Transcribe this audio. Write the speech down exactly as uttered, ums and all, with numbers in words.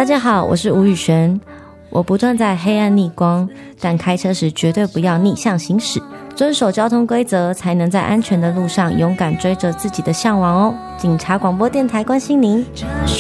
大家好，我是吴宇璇。我不断在黑暗逆光，但开车时绝对不要逆向行驶，遵守交通规则，才能在安全的路上勇敢追着自己的向往哦。警察广播电台关心您。 这